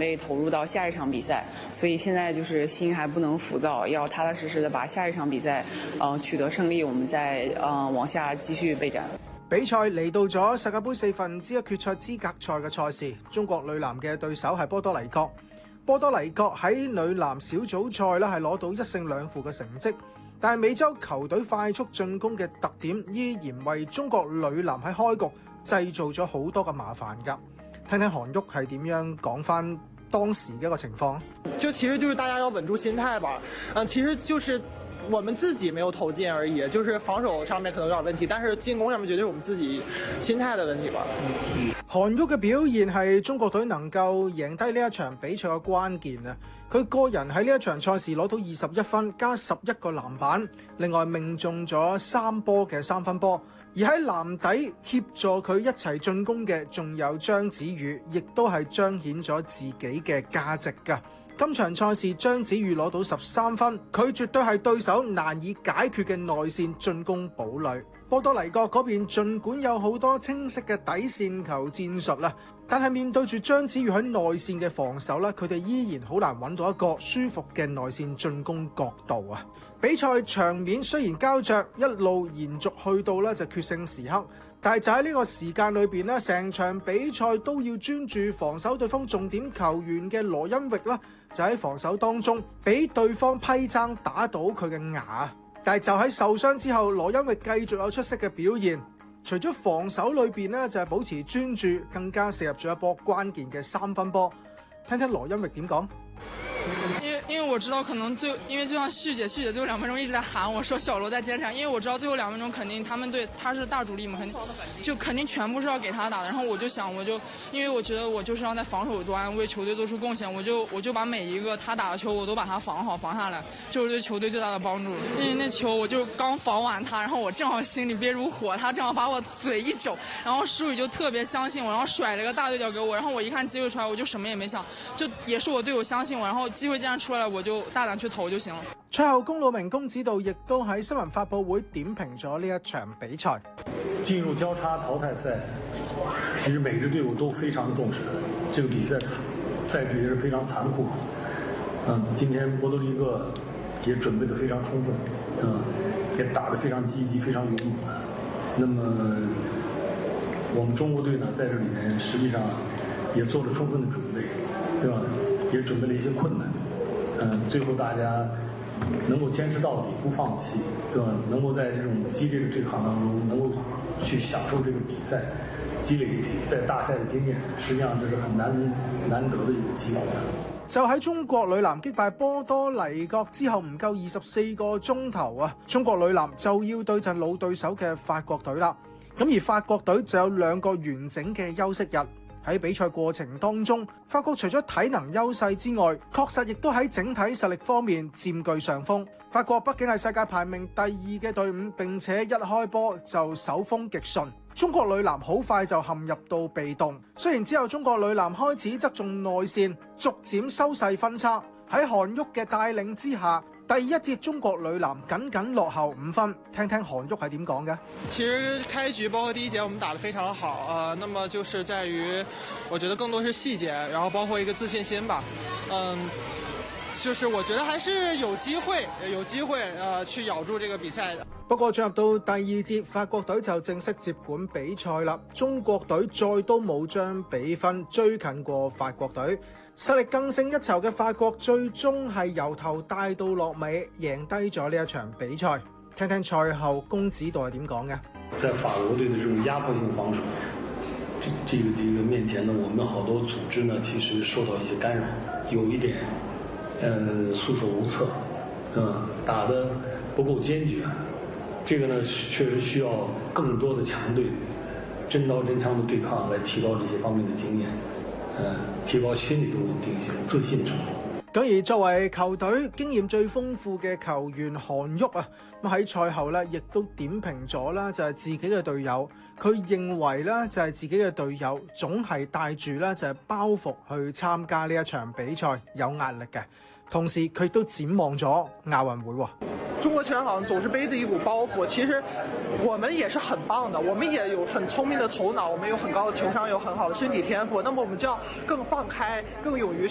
备投入到下一場比賽，所以現在就是心還不能浮躁，要踏踏實實的把下一場比賽，取得勝利，我們再往下繼續備戰。 比賽嚟到咗世界盃4分之一決賽資格賽嘅賽事，中國女籃嘅對手係波多黎各。波多黎各喺女籃小組賽咧係攞到1勝2負嘅成績，但係美洲球隊快速進攻嘅特點依然為中國女籃喺開局製造咗好多嘅麻煩㗎。聽聽韓旭係點樣講返當時嘅一個情況。 就其實就是大家要穩住心態吧，其實就是我們自己沒有投進而已，就是防守上面可能有點問題，但是進攻上面絕對是我們自己心態的問題吧。 韓旭嘅表現係中國隊能夠贏低呢一場比賽嘅關鍵啊！佢個人喺呢一場賽事攞到21分加11個籃板，另外命中咗3波嘅3分波。而喺籃底協助佢一齊進攻嘅仲有張子宇，亦都係彰顯咗自己嘅價值㗎。今場賽事張子宇攞到13分，佢絕對係對手難以解決嘅內線進攻堡壘。波多黎各嗰邊儘管有好多清晰嘅底線球戰術啦，但係面對住張子宇喺內線嘅防守咧，佢哋依然好難揾到一個舒服嘅內線進攻角度啊！比賽場面雖然膠着，一路延續去到咧就決勝時刻，但係就喺呢個時間裏邊咧，成場比賽都要專注防守對方重點球員嘅羅恩域啦，就喺防守當中俾對方批爭打到佢嘅牙。但係就喺受傷之後，羅恩域繼續有出色嘅表現。除咗防守裏邊咧，就係保持專注，更加射入咗一波關鍵嘅3分波。聽聽羅恩域點講。 因為我知道可能因為就像旭姐最後2分鐘一直在喊我說小羅再接着，因為我知道最後2分鐘肯定他們對他是大主力嘛，肯定全部是要給他打的。然後我就因為我覺得我就是要在防守端為球隊做出貢獻，我就把每一個他打的球我都把他防好防下來，就是對球隊最大的幫助。因為那球我就剛防完他，然後我正好心裡憋如火，他正好把我嘴一肘，然後舒宇就特別相信我，然後甩了個大對角給我，然後我一看機會出來，我就什麼也沒想，就也是我隊友相信我，然後機會既然出來我就大膽去投就行了。 賽後龔魯鳴公指導亦都喺新聞發佈會點評咗呢一場比賽。 進入交叉淘汰賽，其實每支隊伍都非常重視這個比賽，賽制也是非常殘酷。今天波多黎各也準備得非常充分，也打得非常積極，非常勇猛。那麼我們中國隊呢，在這裡面實際上也做了充分的準備，對吧？也準備了一些困難。最後大家能夠堅持到底，不放棄，對吧？能夠在這種激烈的對抗當中，能夠去享受這個比賽，積累比賽大賽的經驗，實際上這是很難得的一個機會。 就喺中國女籃擊敗波多黎各之後唔夠24個鐘頭啊，中國女籃就要對陣老對手嘅法國隊啦。咁而法國隊就有2個完整嘅休息日。喺比賽過程當中，法國除咗體能優勢之外，確實亦都喺整體實力方面佔據上風。法國畢竟係世界排名第2嘅隊伍，並且一開波就手風極順。中國女籃好快就陷入到被動，雖然之後中國女籃開始側重內線，逐漸收細分差。喺韓旭嘅帶領之下，第一節中國女籃僅落後5分，聽聽韓旭係點講嘅。 其實開局包括第1節我們打得非常好，那麼就是在於，我覺得更多是細節，然後包括一個自信心吧，就是我覺得還是有機會去咬住這個比賽的。 不過進入到第2節，法國隊就正式接管比賽啦。中國隊再都冇將比分追近過法國隊，實力更勝一籌嘅法國最終係由頭帶到落尾，贏低咗呢一場比賽。聽聽賽後公指導係點講嘅。 在法國隊的這種壓迫性防守，這個面前呢，我們好多組織呢，其實受到一些干擾，有一點束手無策，打得不夠堅決。這個呢，確實需要更多的強隊，真刀真槍的對抗，來提高這些方面的經驗，提高心理的穩定性、自信程度。 咁而作為球隊經驗最豐富嘅球員韓旭啊，咁喺賽後咧，亦都點評咗啦，就係自己嘅隊友。佢認為咧，就係自己嘅隊友總係帶住咧就係包袱去參加呢一場比賽，有壓力嘅。同時佢都展望咗亞運會。 中國拳好像總是背着一股包袱，其實我們也是很棒的，我們也有很聰明的頭腦，我們有很高的情商，有很好的身體天賦，那麼我們就要更放開，更勇於